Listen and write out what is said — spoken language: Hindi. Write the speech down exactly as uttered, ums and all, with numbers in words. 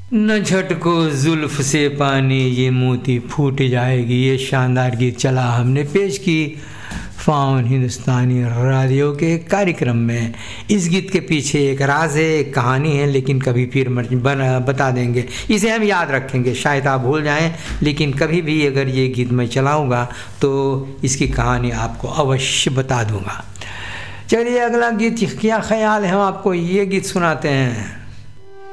न झटको जुल्फ से पानी ये मोती फूट जाएगी। ये शानदार गीत चला हमने पेश की फाउन हिंदुस्तानी रेडियो के कार्यक्रम में। इस गीत के पीछे एक राज है, एक कहानी है, लेकिन कभी फिर बना बता देंगे। इसे हम याद रखेंगे, शायद आप भूल जाएं, लेकिन कभी भी अगर ये गीत मैं चलाऊंगा तो इसकी कहानी आपको अवश्य बता दूंगा। चलिए अगला गीत क्या ख्याल है, हम आपको ये गीत सुनाते हैं।